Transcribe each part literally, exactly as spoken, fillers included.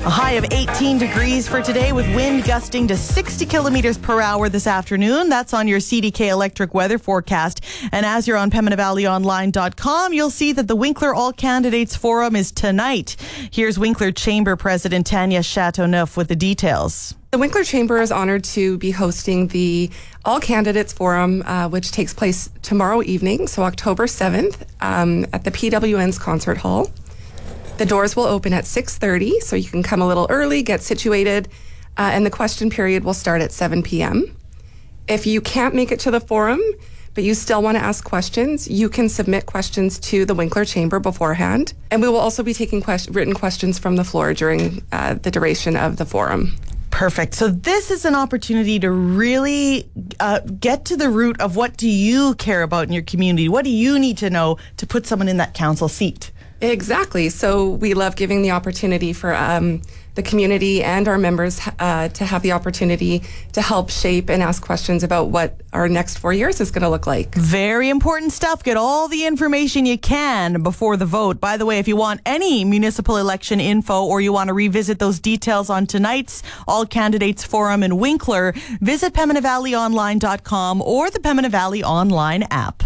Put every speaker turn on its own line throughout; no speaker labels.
A high of eighteen degrees for today with wind gusting to sixty kilometers per hour this afternoon. That's on your C D K electric weather forecast. And as you're on Pembina Valley Online dot com, you'll see that the Winkler All Candidates Forum is tonight. Here's Winkler Chamber President Tanya Chateauneuf with the details.
The Winkler Chamber is honored to be hosting the All Candidates Forum, uh, which takes place tomorrow evening, so October seventh, um, at the P W N's Concert Hall. The doors will open at six thirty, so you can come a little early, get situated, uh, and the question period will start at seven p.m. If you can't make it to the forum, but you still want to ask questions, you can submit questions to the Winkler Chamber beforehand. And we will also be taking quest- written questions from the floor during uh, the duration of the forum.
Perfect. So this is an opportunity to really uh, get to the root of what do you care about in your community? What do you need to know to put someone in that council seat?
Exactly. So we love giving the opportunity for um, the community and our members uh, to have the opportunity to help shape and ask questions about what our next four years is going to look like.
Very important stuff. Get all the information you can before the vote. By the way, if you want any municipal election info or you want to revisit those details on tonight's All Candidates Forum in Winkler, visit Pembina Valley Online dot com or the Pembina Valley Online app.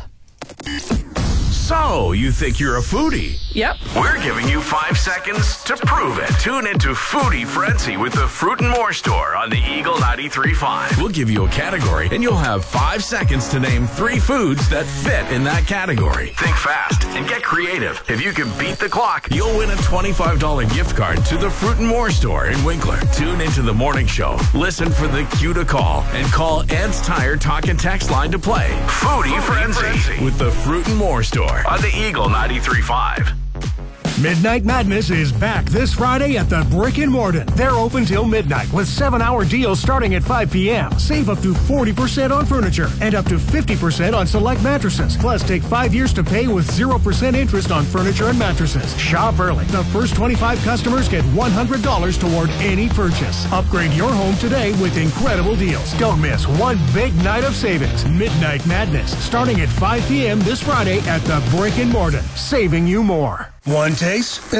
So, you think you're a foodie?
Yep.
We're giving you five seconds to prove it. Tune into Foodie Frenzy with the Fruit and More Store on the Eagle ninety-three point five. We'll give you a category, and you'll have five seconds to name three foods that fit in that category. Think fast and get creative. If you can beat the clock, you'll win a twenty-five dollars gift card to the Fruit and More Store in Winkler. Tune into the morning show. Listen for the cue to call, and call Ed's Tire Talk and Text line to play. Foodie, Foodie Frenzy, Frenzy with the Fruit and More Store on the Eagle ninety-three point five.
Midnight Madness is back this Friday at the Brick and Morden. They're open till midnight with seven-hour deals starting at five p.m. Save up to forty percent on furniture and up to fifty percent on select mattresses. Plus, take five years to pay with zero percent interest on furniture and mattresses. Shop early. The first twenty-five customers get one hundred dollars toward any purchase. Upgrade your home today with incredible deals. Don't miss one big night of savings. Midnight Madness starting at five p.m. this Friday at the Brick and Morden. Saving you more. One taste